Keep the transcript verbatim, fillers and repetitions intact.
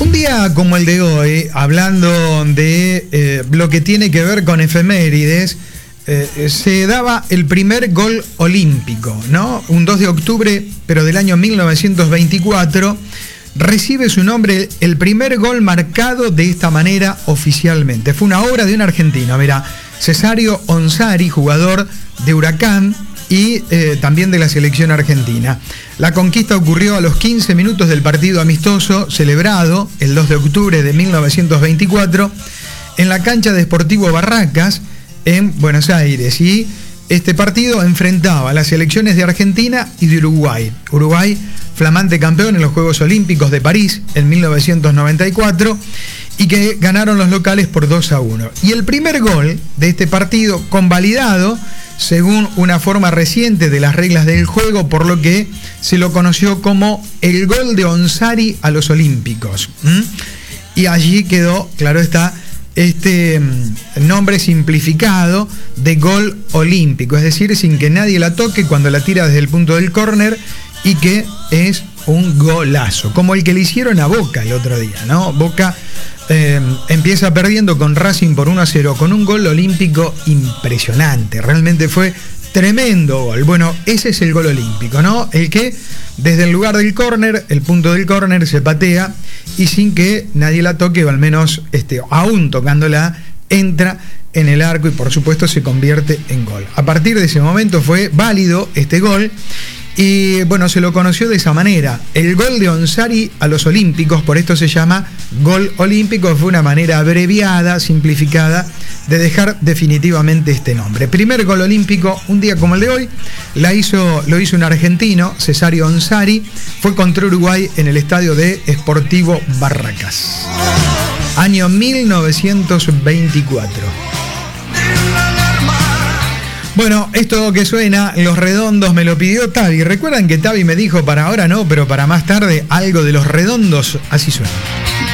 un día como el de hoy, hablando de eh, lo que tiene que ver con efemérides, eh, se daba el primer gol olímpico, ¿no? Un dos de octubre, pero del año mil novecientos veinticuatro, recibe su nombre el primer gol marcado de esta manera oficialmente. Fue una obra de un argentino, mira, Cesario Onsari, jugador de Huracán y eh, también de la selección argentina. La conquista ocurrió a los quince minutos del partido amistoso celebrado el dos de octubre de mil novecientos veinticuatro en la cancha de Sportivo Barracas en Buenos Aires, y este partido enfrentaba a las selecciones de Argentina y de Uruguay. Uruguay, flamante campeón en los Juegos Olímpicos de París en mil novecientos noventa y cuatro, y que ganaron los locales por dos a uno. Y el primer gol de este partido, convalidado según una forma reciente de las reglas del juego, por lo que se lo conoció como el gol de Onsari a los Olímpicos. ¿Mm? Y allí quedó, claro está, este nombre simplificado de gol olímpico, es decir, sin que nadie la toque cuando la tira desde el punto del córner, y que es un golazo, como el que le hicieron a Boca el otro día, ¿no? Boca eh, empieza perdiendo con Racing por uno a cero, con un gol olímpico impresionante, realmente fue tremendo gol. Bueno, ese es el gol olímpico, ¿no? El que desde el lugar del córner, el punto del córner, se patea y sin que nadie la toque, o al menos este, aún tocándola, entra en el arco y por supuesto se convierte en gol. A partir de ese momento fue válido este gol y bueno, se lo conoció de esa manera, el gol de Onsari a los Olímpicos. Por esto se llama gol olímpico. Fue una manera abreviada, simplificada, de dejar definitivamente este nombre. Primer gol olímpico, un día como el de hoy, la hizo, lo hizo un argentino, Cesario Onsari, fue contra Uruguay en el estadio de Sportivo Barracas. Año mil novecientos veinticuatro. Bueno, esto que suena, Los Redondos, me lo pidió Tavi. ¿Recuerdan que Tavi me dijo para ahora no, pero para más tarde algo de Los Redondos? Así suena.